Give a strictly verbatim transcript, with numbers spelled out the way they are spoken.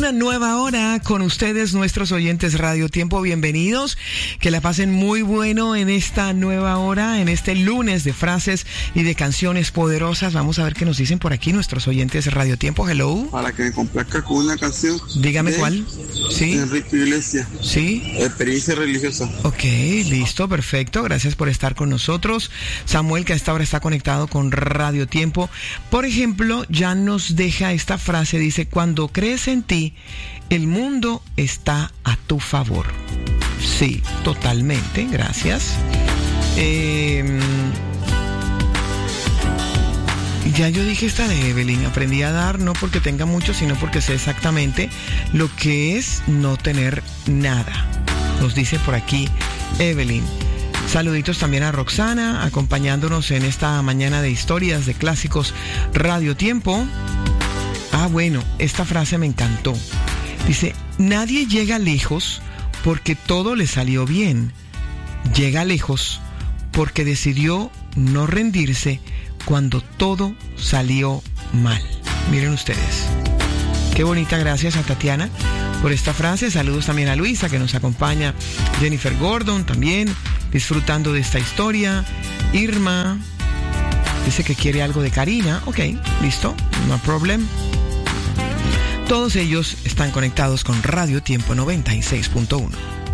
Una nueva hora con ustedes, nuestros oyentes Radio Tiempo. Bienvenidos. Que la pasen muy bueno en esta nueva hora, en este lunes de frases y de canciones poderosas. Vamos a ver qué nos dicen por aquí nuestros oyentes Radio Tiempo. Hello. Para que me complazca con una canción. Dígame cuál. Sí. Enrique Iglesias. Sí. Experiencia religiosa. Ok, listo, perfecto. Gracias por estar con nosotros. Samuel, que a esta hora está conectado con Radio Tiempo. Por ejemplo, ya nos deja esta frase. Dice, cuando crees en ti, el mundo está a tu favor. Sí, totalmente, gracias. Eh, ya yo dije esta de Evelyn, aprendí a dar no porque tenga mucho, sino porque sé exactamente lo que es no tener nada. Nos dice por aquí Evelyn. Saluditos también a Roxana, acompañándonos en esta mañana de historias de clásicos Radio Tiempo. Ah, bueno, esta frase me encantó. Dice, nadie llega lejos porque todo le salió bien. Llega lejos porque decidió no rendirse cuando todo salió mal. Miren ustedes. Qué bonita, gracias a Tatiana por esta frase. Saludos también a Luisa, que nos acompaña. Jennifer Gordon también, disfrutando de esta historia. Irma dice que quiere algo de Karina. Ok, listo, no problem. Todos ellos están conectados con Radio Tiempo noventa y seis punto uno.